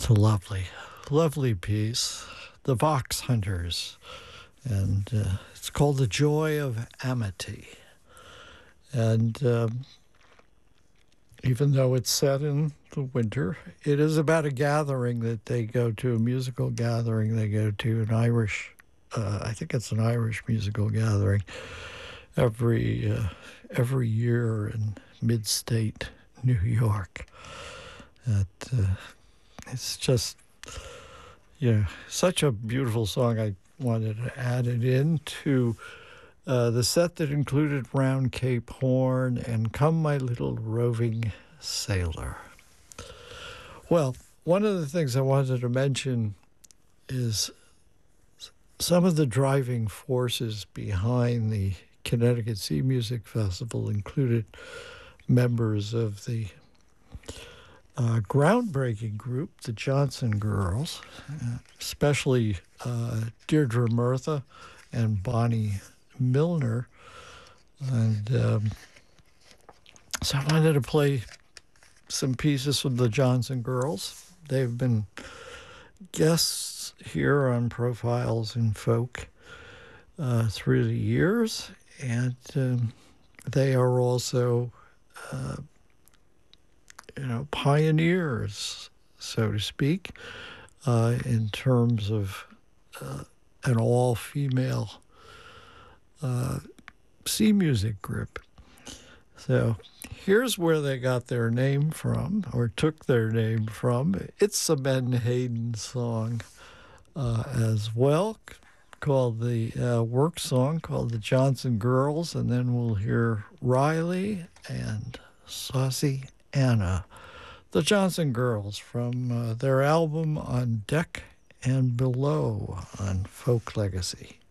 It's a lovely, lovely piece. The Vox Hunters. And it's called The Joy of Amity. And even though it's set in the winter, it is about a gathering that they go to, a musical gathering they go to, an Irish, I think it's an Irish musical gathering every year in mid-state New York. It's just, such a beautiful song. I wanted to add it into the set that included Round Cape Horn and Come My Little Roving Sailor. Well, one of the things I wanted to mention is some of the driving forces behind the Connecticut Sea Music Festival included members of the groundbreaking group, the Johnson Girls, especially Deirdre Murtha and Bonnie Milner. And so I wanted to play some pieces from the Johnson Girls. They've been guests here on Profiles in Folk through the years, and they are also pioneers, so to speak, in terms of an all-female sea music group. So here's where they got their name from, or took their name from. It's a Ben Hayden song as well, called the work song called The Johnson Girls, and then we'll hear Riley and Saucy Anna, the Johnson Girls, from their album On Deck and Below on Folk Legacy.